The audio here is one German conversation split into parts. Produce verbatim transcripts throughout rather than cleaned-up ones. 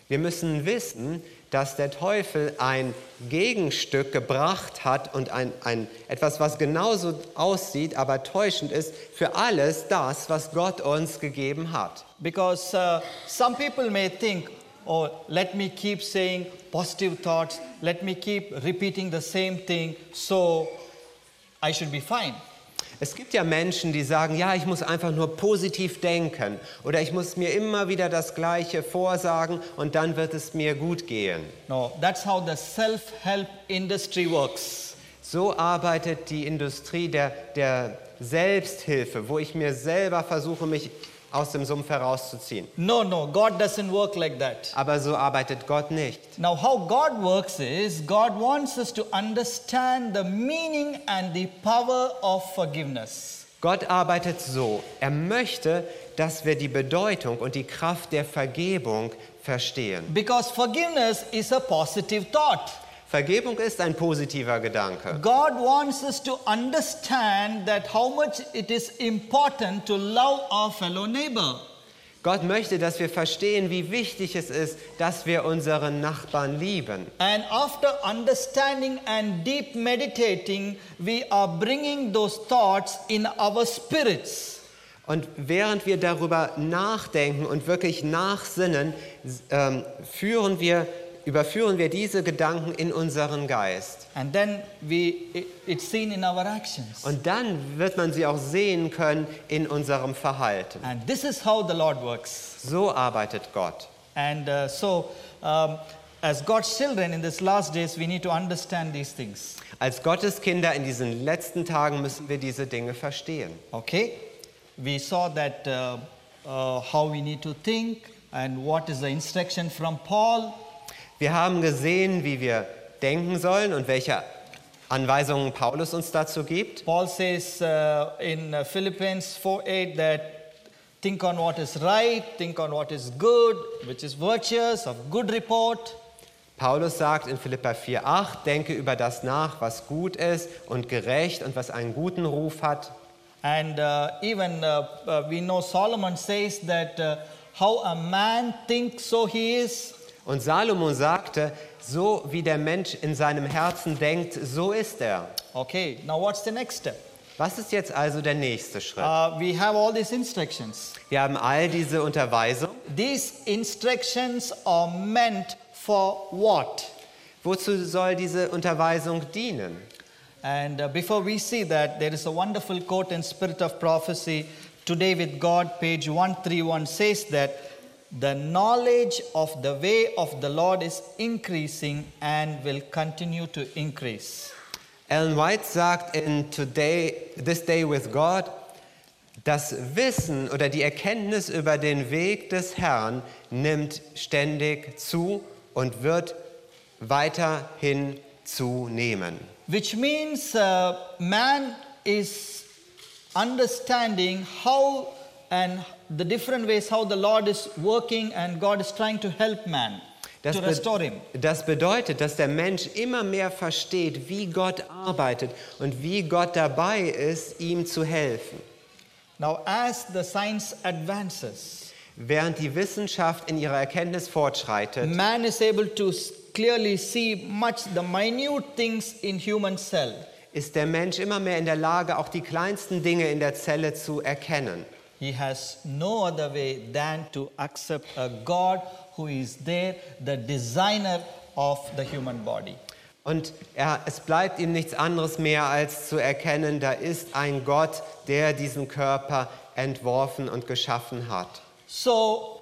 Wir müssen wissen, dass der Teufel ein Gegenstück gebracht hat und ein, ein, etwas, was genauso aussieht, aber täuschend ist, für alles das, was Gott uns gegeben hat. Because uh, some people may think, oh, let me keep saying positive thoughts, let me keep repeating the same thing, so I should be fine. Es gibt ja Menschen, die sagen, ja, ich muss einfach nur positiv denken oder ich muss mir immer wieder das Gleiche vorsagen und dann wird es mir gut gehen. No, that's how the self-help industry works. So arbeitet die Industrie der, der Selbsthilfe, wo ich mir selber versuche, mich aus dem Sumpf herauszuziehen. No, no, God doesn't work like that. Aber so arbeitet Gott nicht. Now, how God works is, God wants us to understand the meaning and the power of forgiveness. Gott arbeitet so. Er möchte, dass wir die Bedeutung und die Kraft der Vergebung verstehen. Because forgiveness is a positive thought. Vergebung ist ein positiver Gedanke. God wants us to understand that how much it is important to love our fellow neighbor. Gott möchte, dass wir verstehen, wie wichtig es ist, dass wir unseren Nachbarn lieben. And after understanding and deep meditating, we are bringing those thoughts in our spirits. Und während wir darüber nachdenken und wirklich nachsinnen, ähm, führen wir überführen wir diese Gedanken in unseren Geist. And then we, it, it's seen in our actions. Und dann wird man sie auch sehen können in unserem Verhalten. And this is how the Lord works. So arbeitet Gott. And uh, so, um, as God's children in these last days, we need to understand these things. Als Gottes Kinder in diesen letzten Tagen müssen wir diese Dinge verstehen. Okay? We saw that uh, uh, how we need to think and what is the instruction from Paul. Wir haben gesehen, wie wir denken sollen und welche Anweisungen Paulus uns dazu gibt. Paul says uh, in uh, Philippians four eight that think on what is right, think on what is good, which is virtuous, of good report. Paulus sagt in Philipper vier acht, denke über das nach, was gut ist und gerecht und was einen guten Ruf hat. And uh, even uh, uh, we know Solomon says that uh, how a man thinks, so he is. Und Salomo sagte, so wie der Mensch in seinem Herzen denkt, so ist er. Okay, now what's the next step? Was ist jetzt also der nächste Schritt? Uh, we have all these instructions. Wir haben all diese Unterweisung. These instructions are meant for what? Wozu soll diese Unterweisung dienen? And uh, before we see that, there is a wonderful quote in Spirit of Prophecy, Today with God, page one thirty-one, says that the knowledge of the way of the Lord is increasing and will continue to increase. Ellen White sagt in Today, This Day with God, das Wissen oder die Erkenntnis über den Weg des Herrn nimmt ständig zu und wird weiterhin zunehmen. Which means uh, man is understanding how and the different ways how the Lord is working and God is trying to help man, Das, to be restore him. das bedeutet, dass der Mensch immer mehr versteht, wie Gott arbeitet und wie Gott dabei ist, ihm zu helfen. Now as the science advances, Während die Wissenschaft in ihrer Erkenntnis fortschreitet, man is able to clearly see much the minute things in human cell. ist der Mensch immer mehr in der Lage, auch die kleinsten Dinge in der Zelle zu erkennen. He has no other way than to accept a God who is there, the designer of the human body. Und er, es bleibt ihm nichts anderes mehr, als zu erkennen, da ist ein Gott, der diesen Körper entworfen und geschaffen hat. So,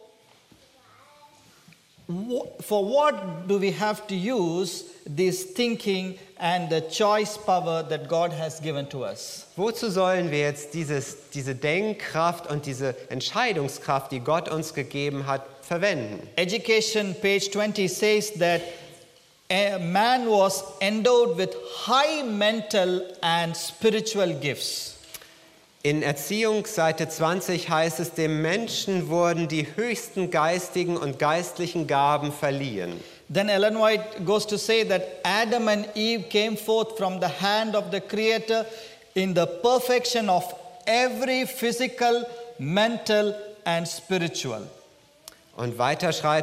for what do we have to use this thinking and the choice power that God has given to us? Wozu sollen wir jetzt dieses, diese Denkkraft und diese Entscheidungskraft, die Gott uns gegeben hat, verwenden? Education, page twenty, says that a man was endowed with high mental and spiritual gifts. In Erziehung, Seite zwanzig, heißt es, dem Menschen wurden die höchsten geistigen und geistlichen Gaben verliehen. Then Ellen White goes to say that Adam and Eve came forth from the hand of the Creator in the perfection of every physical, mental and spiritual. Und weiter schreibt